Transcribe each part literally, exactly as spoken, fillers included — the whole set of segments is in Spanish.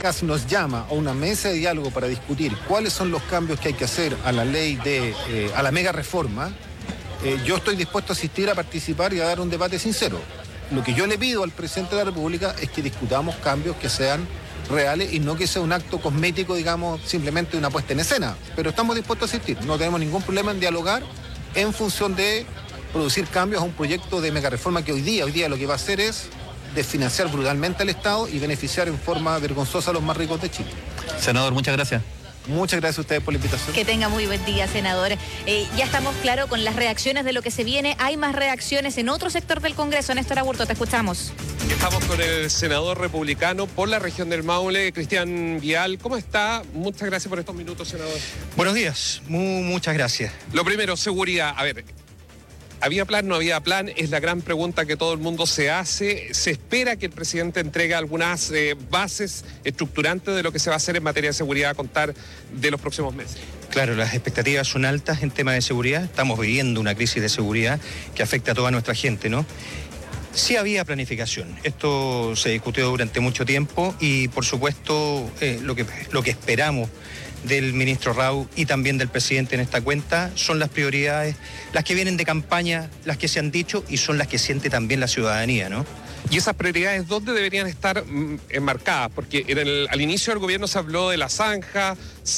nos llama a una mesa de diálogo para discutir cuáles son los cambios que hay que hacer a la ley de, eh, a la mega reforma, eh, yo estoy dispuesto a asistir, a participar y a dar un debate sincero. Lo que yo le pido al presidente de la República es que discutamos cambios que sean reales y no que sea un acto cosmético, digamos, simplemente una puesta en escena. Pero estamos dispuestos a asistir, no tenemos ningún problema en dialogar en función de producir cambios a un proyecto de mega reforma que hoy día, hoy día lo que va a hacer es desfinanciar brutalmente al Estado y beneficiar en forma vergonzosa a los más ricos de Chile. Senador, muchas gracias. Muchas gracias a ustedes por la invitación. Que tenga muy buen día, senador. Eh, ya estamos claros con las reacciones de lo que se viene. Hay más reacciones en otro sector del Congreso. Néstor Aburto, te escuchamos. Estamos con el senador republicano por la región del Maule, Cristian Vial. ¿Cómo está? Muchas gracias por estos minutos, senador. Buenos días, Muy, muchas gracias. Lo primero, seguridad. A ver, ¿había plan, no había plan? Es la gran pregunta que todo el mundo se hace. Se espera que el presidente entregue algunas eh, bases estructurantes de lo que se va a hacer en materia de seguridad a contar de los próximos meses. Claro, las expectativas son altas en tema de seguridad. Estamos viviendo una crisis de seguridad que afecta a toda nuestra gente, ¿no? Sí había planificación. Esto se discutió durante mucho tiempo y, por supuesto, eh, lo que, lo que esperamos del ministro Rau y también del presidente en esta cuenta son las prioridades, las que vienen de campaña, las que se han dicho y son las que siente también la ciudadanía, ¿no? ¿Y esas prioridades dónde deberían estar mm, enmarcadas? Porque en el, al inicio del gobierno se habló de la zanja,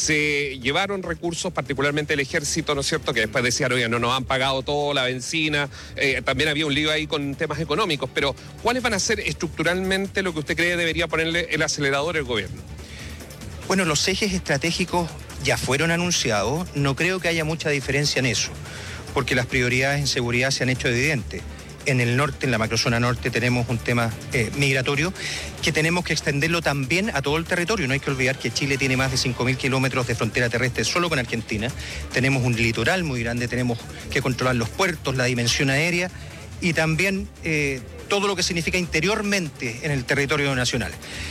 se llevaron recursos, particularmente el ejército, ¿no es cierto?, que después decían, oye, no nos han pagado todo, la benzina, eh, también había un lío ahí con temas económicos, pero ¿cuáles van a ser estructuralmente lo que usted cree debería ponerle el acelerador el gobierno? Bueno, los ejes estratégicos ya fueron anunciados, no creo que haya mucha diferencia en eso, porque las prioridades en seguridad se han hecho evidentes. En el norte, en la macrozona norte, tenemos un tema eh, migratorio que tenemos que extenderlo también a todo el territorio. No hay que olvidar que Chile tiene más de cinco mil kilómetros de frontera terrestre solo con Argentina. Tenemos un litoral muy grande, tenemos que controlar los puertos, la dimensión aérea y también eh, todo lo que significa interiormente en el territorio nacional.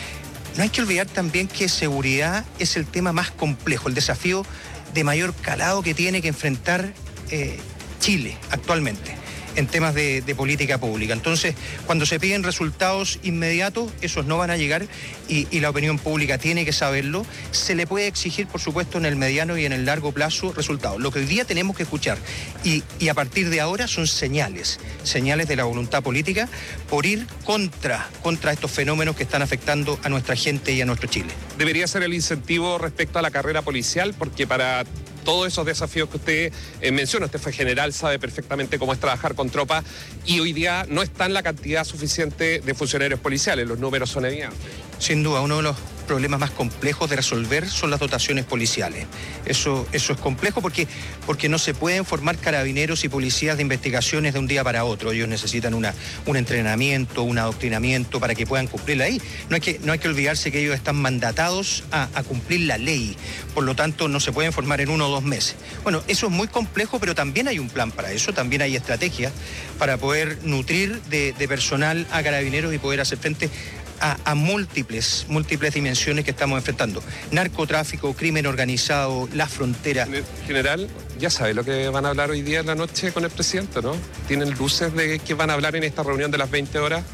No hay que olvidar también que seguridad es el tema más complejo, el desafío de mayor calado que tiene que enfrentar eh, Chile actualmente en temas de, de política pública. Entonces, cuando se piden resultados inmediatos, esos no van a llegar y, y la opinión pública tiene que saberlo. Se le puede exigir, por supuesto, en el mediano y en el largo plazo resultados. Lo que hoy día tenemos que escuchar y, y a partir de ahora son señales, señales de la voluntad política por ir contra, contra estos fenómenos que están afectando a nuestra gente y a nuestro Chile. Debería ser el incentivo respecto a la carrera policial, porque para todos esos desafíos que usted eh, menciona, usted fue general, sabe perfectamente cómo es trabajar con tropas y hoy día no está en la cantidad suficiente de funcionarios policiales, los números son evidentes. Sin duda, uno de los problemas más complejos de resolver son las dotaciones policiales. Eso, eso es complejo porque, porque no se pueden formar carabineros y policías de investigaciones de un día para otro. Ellos necesitan una, un entrenamiento, un adoctrinamiento para que puedan cumplir ahí. No hay que, no hay que olvidarse que ellos están mandatados a, a cumplir la ley. Por lo tanto, no se pueden formar en uno o dos meses. Bueno, eso es muy complejo, pero también hay un plan para eso. También hay estrategias para poder nutrir de, de personal a carabineros y poder hacer frente A, a múltiples, múltiples dimensiones que estamos enfrentando. Narcotráfico, crimen organizado, la frontera. General, ya sabe lo que van a hablar hoy día en la noche con el presidente, ¿no? ¿Tienen luces de qué van a hablar en esta reunión de las veinte horas?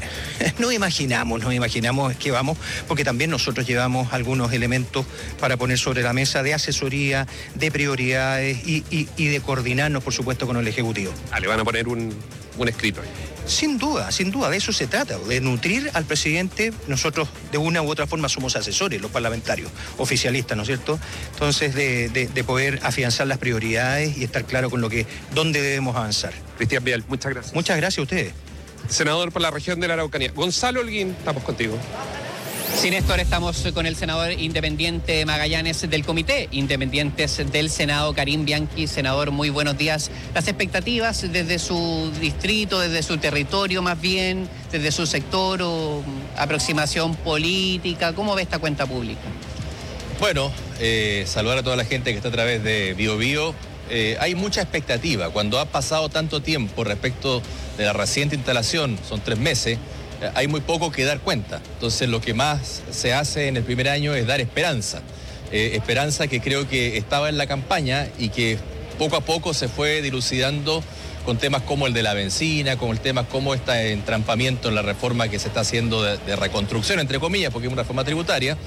No imaginamos, no imaginamos que vamos, porque también nosotros llevamos algunos elementos para poner sobre la mesa de asesoría, de prioridades y, y, y de coordinarnos, por supuesto, con el Ejecutivo. Ah, le van a poner un, un escrito ahí. Sin duda, sin duda, de eso se trata, de nutrir al presidente. Nosotros de una u otra forma somos asesores, los parlamentarios, oficialistas, ¿no es cierto? Entonces, de, de, de poder afianzar las prioridades y estar claro con lo que, dónde debemos avanzar. Cristian Vial, muchas gracias. Muchas gracias a ustedes. Senador por la región de la Araucanía. Gonzalo Holguín, estamos contigo. Sí, Néstor, estamos con el senador independiente Magallanes del Comité Independientes del Senado, Karim Bianchi. Senador, muy buenos días. Las expectativas desde su distrito, desde su territorio más bien, desde su sector o aproximación política, ¿cómo ve esta cuenta pública? Bueno, eh, saludar a toda la gente que está a través de Bio Bio. Eh, hay mucha expectativa. Cuando ha pasado tanto tiempo respecto de la reciente instalación, son tres meses, hay muy poco que dar cuenta. Entonces lo que más se hace en el primer año es dar esperanza. Eh, esperanza que creo que estaba en la campaña y que poco a poco se fue dilucidando con temas como el de la benzina, con el tema como este entrampamiento en la reforma que se está haciendo de, de reconstrucción, entre comillas, porque es una reforma tributaria.